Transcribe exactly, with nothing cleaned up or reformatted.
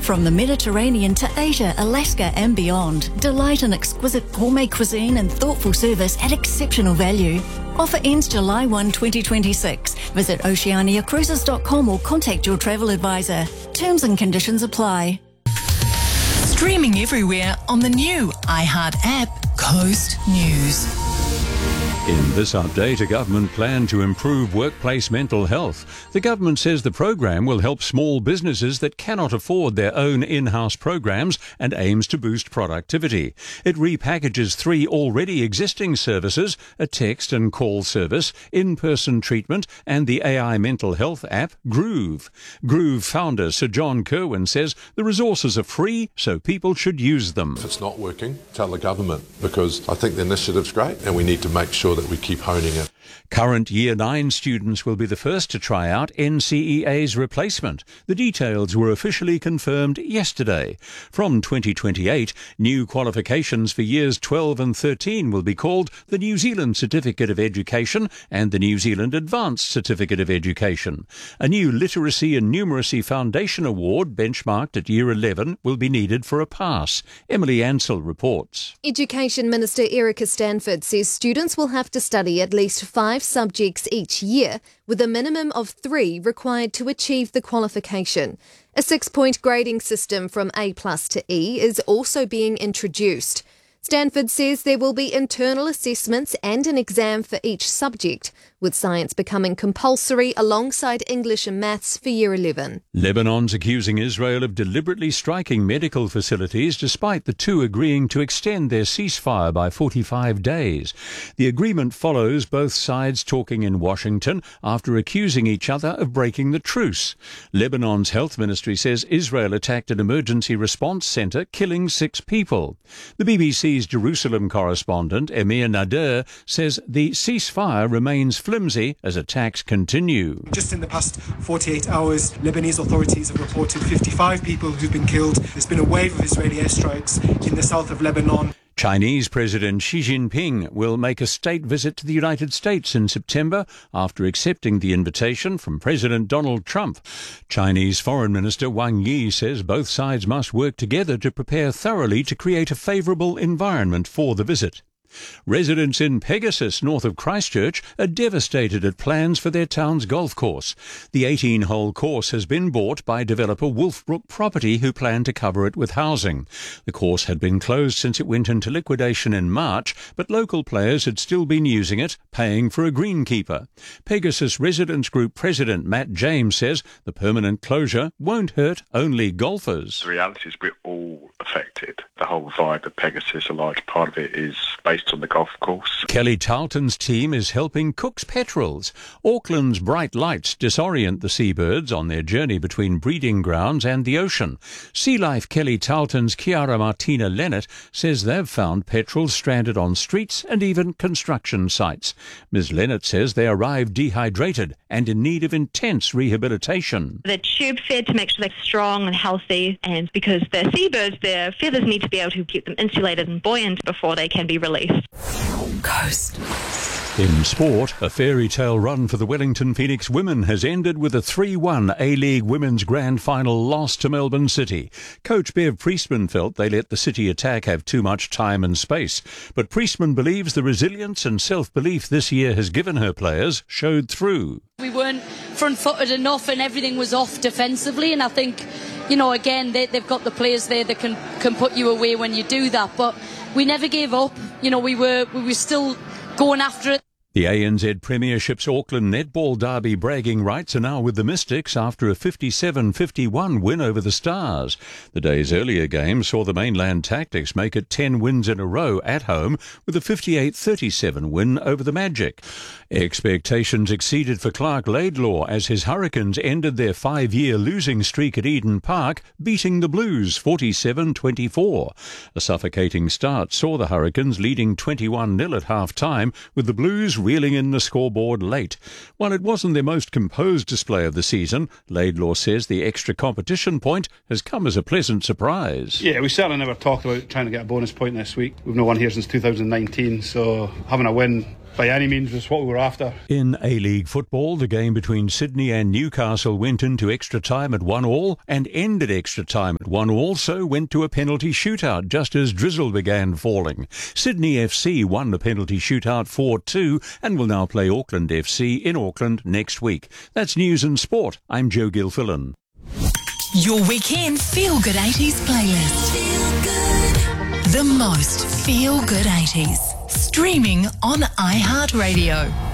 From the Mediterranean to Asia, Alaska and beyond, delight in exquisite gourmet cuisine and thoughtful service at exceptional value. Offer ends July first, twenty twenty-six. Visit oceania cruises dot com or contact your travel advisor. Terms and conditions apply. Streaming everywhere on the new iHeart app, Coast News. In this update, a government plan to improve workplace mental health. The government says the program will help small businesses that cannot afford their own in-house programs and aims to boost productivity. It repackages three already existing services, a text and call service, in-person treatment and the A I mental health app Groove. Groove founder Sir John Kerwin says the resources are free, so people should use them. If it's not working, tell the government, because I think the initiative's great and we need to make sure that we keep honing it. Current Year nine students will be the first to try out N C E A's replacement. The details were officially confirmed yesterday. From twenty twenty-eight, new qualifications for Years twelve and thirteen will be called the New Zealand Certificate of Education and the New Zealand Advanced Certificate of Education. A new Literacy and Numeracy Foundation Award, benchmarked at Year eleven, will be needed for a pass. Emily Ansell reports. Education Minister Erica Stanford says students will have to study at least five subjects each year, with a minimum of three required to achieve the qualification. A six-point grading system from A plus to E is also being introduced. Stanford says there will be internal assessments and an exam for each subject, with science becoming compulsory alongside English and maths for Year eleven. Lebanon's accusing Israel of deliberately striking medical facilities despite the two agreeing to extend their ceasefire by forty-five days. The agreement follows both sides talking in Washington after accusing each other of breaking the truce. Lebanon's health ministry says Israel attacked an emergency response centre, killing six people. The B B C's Jerusalem correspondent, Emir Nader, says the ceasefire remains flimsy as attacks continue. Just in the past forty-eight hours, Lebanese authorities have reported fifty-five people who've been killed. There's been a wave of Israeli airstrikes in the south of Lebanon. Chinese President Xi Jinping will make a state visit to the United States in September after accepting the invitation from President Donald Trump. Chinese Foreign Minister Wang Yi says both sides must work together to prepare thoroughly to create a favourable environment for the visit. Residents in Pegasus, north of Christchurch, are devastated at plans for their town's golf course. The eighteen-hole course has been bought by developer Wolfbrook Property, who plan to cover it with housing. The course had been closed since it went into liquidation in March, but local players had still been using it, paying for a greenkeeper. Pegasus Residents Group President Matt James says the permanent closure won't hurt only golfers. The reality is we're all affected. The whole vibe of Pegasus, a large part of it is based on the golf course. Kelly Tarleton's team is helping Cook's Petrels. Auckland's bright lights disorient the seabirds on their journey between breeding grounds and the ocean. Sea Life Kelly Tarleton's Chiara Martina Lennart says they've found petrels stranded on streets and even construction sites. Miz Lennart says they arrived dehydrated and in need of intense rehabilitation. They're tube fed to make sure they're strong and healthy, and because they're seabirds, their feathers need to be able to keep them insulated and buoyant before they can be released. Coast. In sport, a fairy tale run for the Wellington Phoenix women has ended with a three one A-League Women's Grand Final loss to Melbourne City. Coach Bev Priestman felt they let the City attack have too much time and space, but Priestman believes the resilience and self-belief this year has given her players showed through. We weren't front-footed enough and everything was off defensively, and I think, you know, again, they, they've got the players there that can, can put you away when you do that, but we never gave up. You know, we were we were still going after it. The A N Z Premiership's Auckland Netball Derby bragging rights are now with the Mystics after a fifty-seven fifty-one win over the Stars. The day's earlier game saw the mainland Tactics make it ten wins in a row at home with a fifty-eight thirty-seven win over the Magic. Expectations exceeded for Clark Laidlaw as his Hurricanes ended their five-year losing streak at Eden Park, beating the Blues forty-seven twenty-four. A suffocating start saw the Hurricanes leading twenty-one nil at half-time, with the Blues reeling in the scoreboard late. While it wasn't their most composed display of the season, Laidlaw says the extra competition point has come as a pleasant surprise. Yeah, we certainly never talked about trying to get a bonus point this week. We've not won here since two thousand nineteen, so having a win by any means was what we were after. In A-League football, the game between Sydney and Newcastle went into extra time at one all and ended extra time at one all, so went to a penalty shootout just as drizzle began falling. Sydney F C won the penalty shootout four two and will now play Auckland F C in Auckland next week. That's news and sport. I'm Joe Gilfillan. Your weekend Feel Good eighties playlist. Feel good. The most Feel Good eighties. Streaming on iHeartRadio.